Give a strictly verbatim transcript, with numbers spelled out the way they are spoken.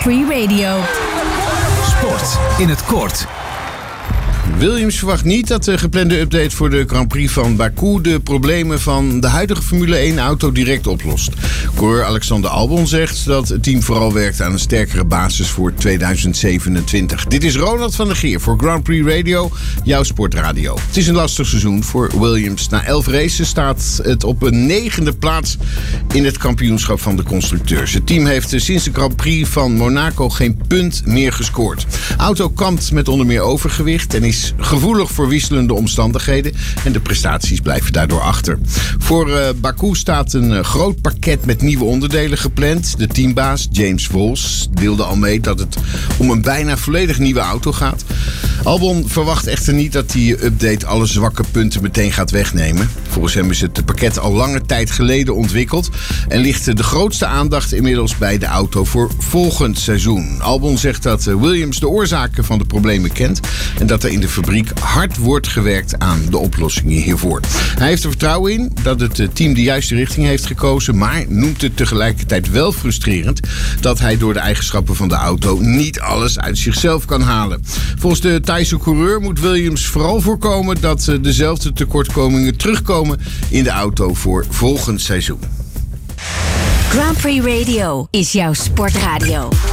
Prix Radio. Sport in het kort. Williams verwacht niet dat de geplande update voor de Grand Prix van Baku de problemen van de huidige Formule één-auto direct oplost. Coureur Alexander Albon zegt dat het team vooral werkt aan een sterkere basis voor tweeduizend zevenentwintig. Dit is Ronald van der Geer voor Grand Prix Radio, jouw sportradio. Het is een lastig seizoen voor Williams. Na elf races staat het op een negende plaats in het kampioenschap van de constructeurs. Het team heeft sinds de Grand Prix van Monaco geen punt meer gescoord. De auto kampt met onder meer overgewicht en is gevoelig voor wisselende omstandigheden en de prestaties blijven daardoor achter. Voor uh, Baku staat een uh, groot pakket met nieuwe onderdelen gepland. De teambaas James Vos deelde al mee dat het om een bijna volledig nieuwe auto gaat. Albon verwacht echter niet dat die update alle zwakke punten meteen gaat wegnemen. Volgens hem is het pakket al lange tijd geleden ontwikkeld en ligt de grootste aandacht inmiddels bij de auto voor volgend seizoen. Albon zegt dat Williams de oorzaken van de problemen kent en dat er in de fabriek hard wordt gewerkt aan de oplossingen hiervoor. Hij heeft er vertrouwen in dat het team de juiste richting heeft gekozen, maar noemt het tegelijkertijd wel frustrerend dat hij door de eigenschappen van de auto niet alles uit zichzelf kan halen. Volgens de Thaise coureur moet Williams vooral voorkomen dat dezelfde tekortkomingen terugkomen in de auto voor volgend seizoen. Grand Prix Radio is jouw sportradio.